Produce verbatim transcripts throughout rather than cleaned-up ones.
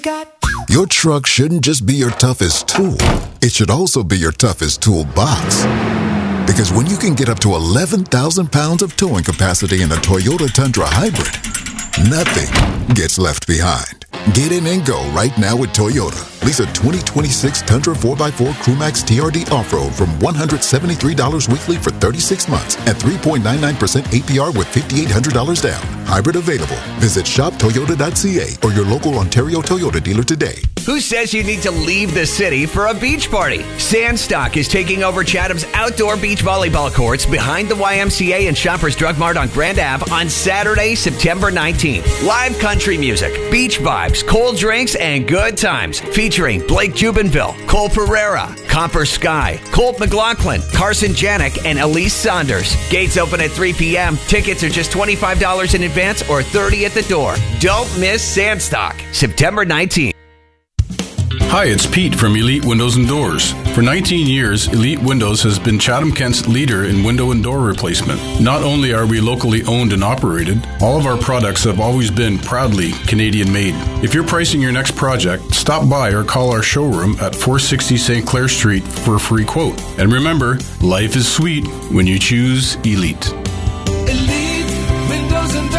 Your truck shouldn't just be your toughest tool. It should also be your toughest toolbox. Because when you can get up to eleven thousand pounds of towing capacity in a Toyota Tundra Hybrid, nothing gets left behind. Get in and go right now with Toyota. Lease a twenty twenty-six Tundra four by four Crewmax T R D Off-Road from one hundred seventy-three dollars weekly for thirty-six months at three point nine nine percent A P R with five thousand eight hundred dollars down. Hybrid available. Visit shop toyota dot c a or your local Ontario Toyota dealer today. Who says you need to leave the city for a beach party? Sandstock is taking over Chatham's outdoor beach volleyball courts behind the Y M C A and Shoppers Drug Mart on Grand Ave on Saturday, September nineteenth. Live country music, beach vibes, cold drinks, and good times. Featuring Blake Jubinville, Cole Pereira, Copper Sky, Colt McLaughlin, Carson Janik, and Elise Saunders. Gates open at three p.m. Tickets are just twenty-five dollars in advance or thirty dollars at the door. Don't miss Sandstock, September nineteenth. Hi, it's Pete from Elite Windows and Doors. For nineteen years, Elite Windows has been Chatham-Kent's leader in window and door replacement. Not only are we locally owned and operated, all of our products have always been proudly Canadian-made. If you're pricing your next project, stop by or call our showroom at four sixty Saint Clair Street for a free quote. And remember, life is sweet when you choose Elite. Elite Windows and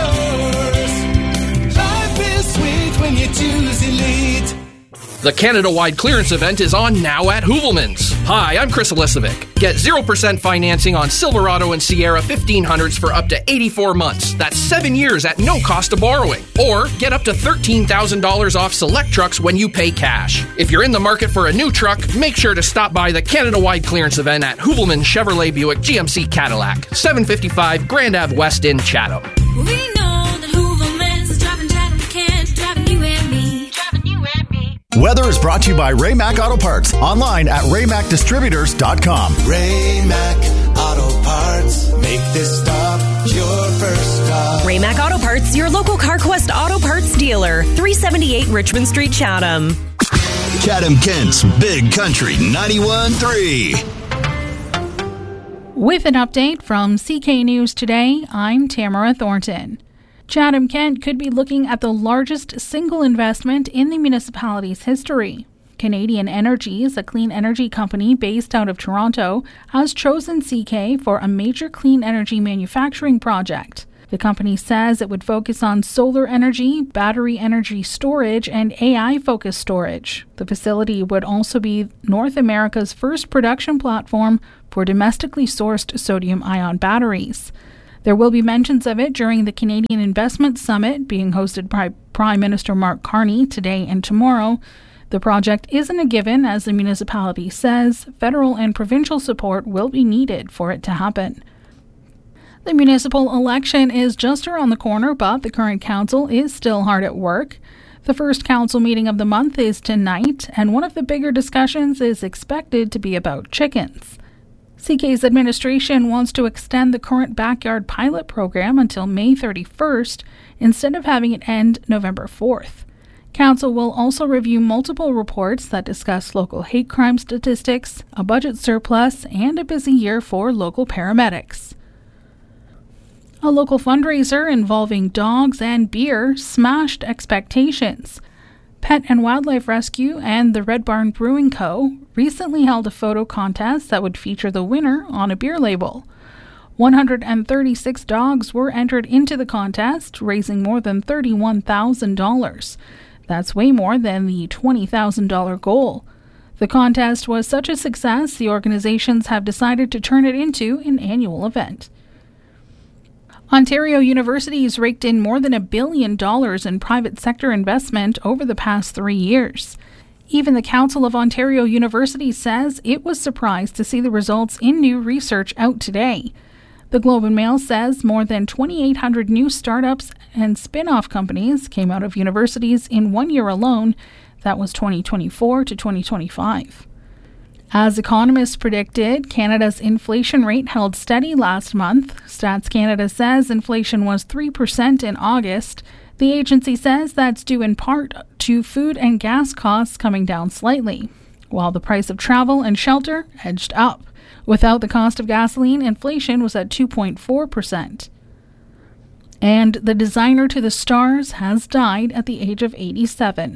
Doors. Life is sweet when you choose Elite. The Canada-wide clearance event is on now at Hoovelmans. Hi, I'm Chris Elisovic. Get zero percent financing on Silverado and Sierra fifteen hundreds for up to eighty-four months. That's seven years at no cost of borrowing. Or get up to thirteen thousand dollars off select trucks when you pay cash. If you're in the market for a new truck, make sure to stop by the Canada-wide clearance event at Hoovelmans Chevrolet Buick G M C Cadillac, seven fifty-five Grand Ave West in Chatham. We know that Hoovelmans is driving Chatham to Kent, driving you and me, driving you and me. Weather is brought to you by Ray-Mac Auto Parts. Online at ray mac distributors dot com. Ray-Mac Auto Parts. Make this stop your first stop. Ray-Mac Auto Parts, your local CarQuest Auto Parts dealer. three seventy-eight Richmond Street, Chatham. Chatham-Kent's Big Country ninety-one point three. With an update from C K News Today, I'm Tamara Thornton. Chatham-Kent could be looking at the largest single investment in the municipality's history. Canadian Energies, a clean energy company based out of Toronto, has chosen C K for a major clean energy manufacturing project. The company says it would focus on solar energy, battery energy storage, and A I-focused storage. The facility would also be North America's first production platform for domestically sourced sodium-ion batteries. There will be mentions of it during the Canadian Investment Summit being hosted by Prime Minister Mark Carney today and tomorrow. The project isn't a given, as the municipality says. Federal and provincial support will be needed for it to happen. The municipal election is just around the corner, but the current council is still hard at work. The first council meeting of the month is tonight, and one of the bigger discussions is expected to be about chickens. C K's administration wants to extend the current backyard pilot program until May thirty-first instead of having it end November fourth. Council will also review multiple reports that discuss local hate crime statistics, a budget surplus, and a busy year for local paramedics. A local fundraiser involving dogs and beer smashed expectations. Pet and Wildlife Rescue and the Red Barn Brewing Co. recently held a photo contest that would feature the winner on a beer label. one hundred thirty-six dogs were entered into the contest, raising more than thirty-one thousand dollars. That's way more than the twenty thousand dollars goal. The contest was such a success, the organizations have decided to turn it into an annual event. Ontario universities raked in more than a billion dollars in private sector investment over the past three years. Even the Council of Ontario Universities says it was surprised to see the results in new research out today. The Globe and Mail says more than twenty-eight hundred new startups and spin-off companies came out of universities in one year alone. That was twenty twenty-four to twenty twenty-five. As economists predicted, Canada's inflation rate held steady last month. Stats Canada says inflation was three percent in August. The agency says that's due in part to food and gas costs coming down slightly, while the price of travel and shelter edged up. Without the cost of gasoline, inflation was at two point four percent. And the designer to the stars has died at the age of eighty-seven.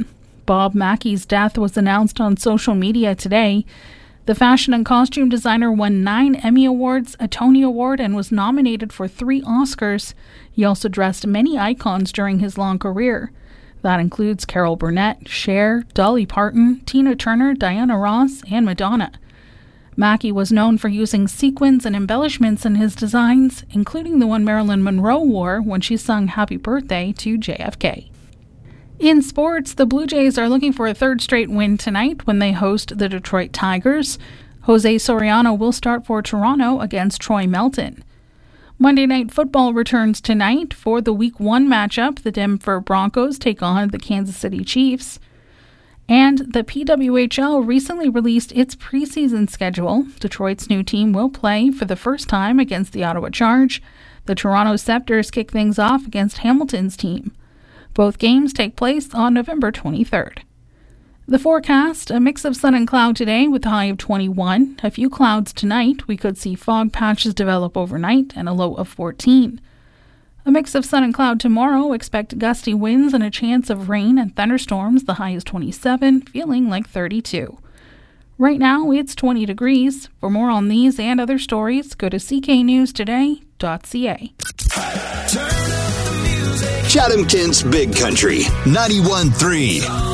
Bob Mackey's death was announced on social media today. The fashion and costume designer won nine Emmy Awards, a Tony Award, and was nominated for three Oscars. He also dressed many icons during his long career. That includes Carol Burnett, Cher, Dolly Parton, Tina Turner, Diana Ross, and Madonna. Mackey was known for using sequins and embellishments in his designs, including the one Marilyn Monroe wore when she sung Happy Birthday to J F K. In sports, the Blue Jays are looking for a third straight win tonight when they host the Detroit Tigers. Jose Soriano will start for Toronto against Troy Melton. Monday Night Football returns tonight for the Week one matchup. The Denver Broncos take on the Kansas City Chiefs. And the P W H L recently released its preseason schedule. Detroit's new team will play for the first time against the Ottawa Charge. The Toronto Scepters kick things off against Hamilton's team. Both games take place on November twenty-third. The forecast, a mix of sun and cloud today with a high of twenty-one. A few clouds tonight. We could see fog patches develop overnight and a low of fourteen. A mix of sun and cloud tomorrow. Expect gusty winds and a chance of rain and thunderstorms. The high is twenty-seven, feeling like thirty-two. Right now, it's twenty degrees. For more on these and other stories, go to c k news today dot c a. Chatham Kent's Big Country ninety-one point three.